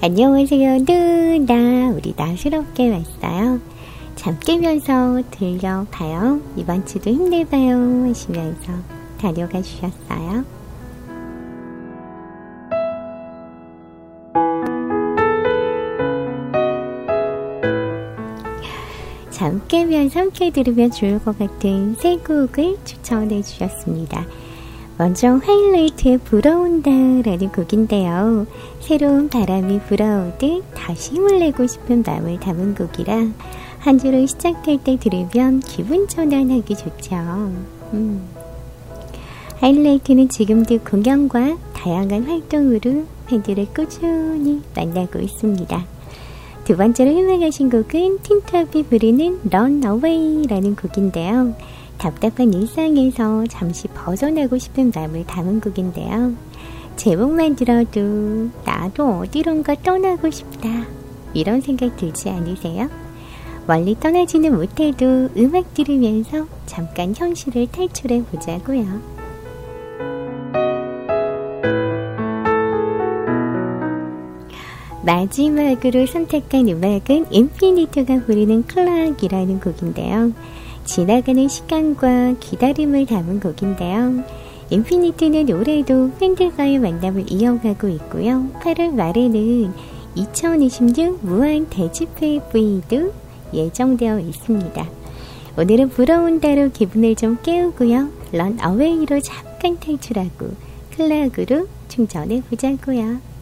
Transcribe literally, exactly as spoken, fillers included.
안녕하세요 누나, 우리 나스럽게 왔어요. 잠 깨면서 들려봐요. 이번 주도 힘내봐요 하시면서 다녀가 주셨어요. 잠 깨면서 함께 들으면 좋을 것 같은 세 곡을 추천해 주셨습니다. 먼저 하이라이트의 불어온다 라는 곡인데요. 새로운 바람이 불어오듯 다시 힘을 내고 싶은 마음을 담은 곡이라 한 주를 시작할 때 들으면 기분 전환하기 좋죠. 음. 하이라이트는 지금도 공연과 다양한 활동으로 팬들을 꾸준히 만나고 있습니다. 두 번째로 유명하신 곡은 틴탑이 부르는 Run Away 라는 곡인데요. 답답한 일상에서 잠시 벗어나고 싶은 마음을 담은 곡인데요. 제목만 들어도 나도 어디론가 떠나고 싶다 이런 생각 들지 않으세요? 멀리 떠나지는 못해도 음악 들으면서 잠깐 현실을 탈출해 보자고요. 마지막으로 선택한 음악은 인피니트가 부르는 클락이라는 곡인데요. 지나가는 시간과 기다림을 담은 곡인데요. 인피니트는 올해도 팬들과의 만남을 이어가고 있고요. 팔월 말에는 이천이십육 무한 대집회 브이도 예정되어 있습니다. 오늘은 불어온다로 기분을 좀 깨우고요. 런 어웨이로 잠깐 탈출하고 클락으로 충전해 보자고요.